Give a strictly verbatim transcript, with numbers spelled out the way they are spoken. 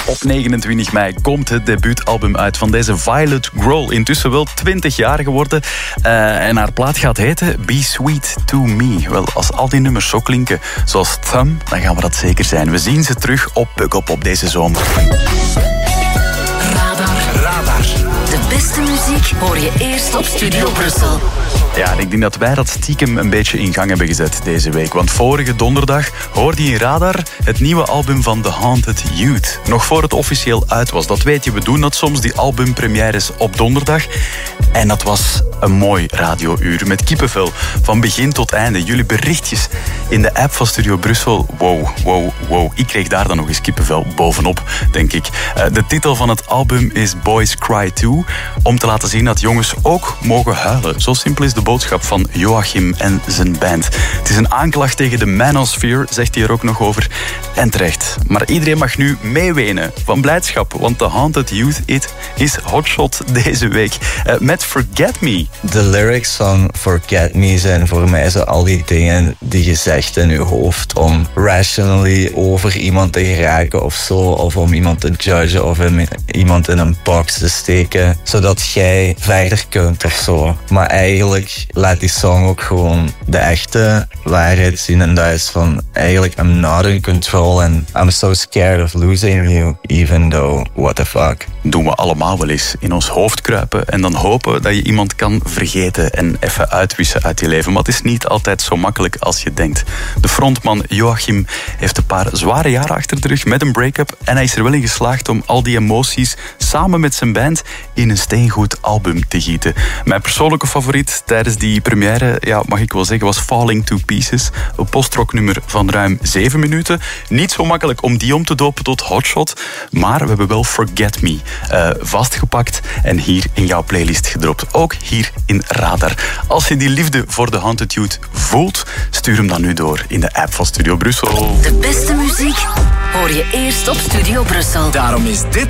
Op negenentwintig mei komt het debuutalbum uit van deze Violet Grohl. Intussen wel twintig jaar geworden. Uh, en haar plaat gaat heten Be Sweet to Me. Wel, als al die nummers zo klinken zoals Thumb, dan gaan we dat zeker zijn. We zien ze terug op Pukkelpop op deze zomer. Radar. Radar. De beste muziek hoor je eerst op Studio Brussel. Ja, en ik denk dat wij dat stiekem een beetje in gang hebben gezet deze week. Want vorige donderdag hoorde je in Radar het nieuwe album van The Haunted Youth. Nog voor het officieel uit was. Dat weet je, we doen dat soms, die albumpremières op donderdag. En dat was een mooi radiouur met kippenvel. Van begin tot einde. Jullie berichtjes in de app van Studio Brussel. Wow, wow, wow. Ik kreeg daar dan nog eens kippenvel bovenop, denk ik. Uh, de titel van het album is Boys Cry Too. Om te laten zien dat jongens ook mogen huilen. Zo simpel is de boodschap van Joachim en zijn band. Het is een aanklacht tegen de manosphere, zegt hij er ook nog over. En terecht. Maar iedereen mag nu meewenen van blijdschap, want The Haunted Youth It is hotshot deze week. Uh, met Forget Me. De lyrics van Forget Me zijn voor mij zo al die dingen die je zegt in je hoofd om rationally over iemand te geraken of zo, of om iemand te judgen of in, iemand in een box te steken, zodat jij verder kunt of zo. Maar eigenlijk laat die song ook gewoon de echte waarheid zien en dat is van eigenlijk I'm not in control and I'm so scared of losing you, even though what the fuck. Doen we allemaal wel eens, in ons hoofd kruipen en dan hopen dat je iemand kan vergeten en even uitwissen uit je leven. Maar het is niet altijd zo makkelijk als je denkt. De frontman Joachim heeft een paar zware jaren achter de rug met een break-up en hij is er wel in geslaagd om al die emoties samen met zijn band in een steengoed album te gieten. Mijn persoonlijke favoriet tijdens die première, ja, mag ik wel zeggen, was Falling to Pieces. Een postrocknummer van ruim zeven minuten. Niet zo makkelijk om die om te dopen tot hotshot, maar we hebben wel Forget Me uh, vastgepakt en hier in jouw playlist gedropt. Ook hier in Radar. Als je die liefde voor de Haunted Youth voelt, stuur hem dan nu door in de app van Studio Brussel. De beste muziek hoor je eerst op Studio Brussel. Daarom is dit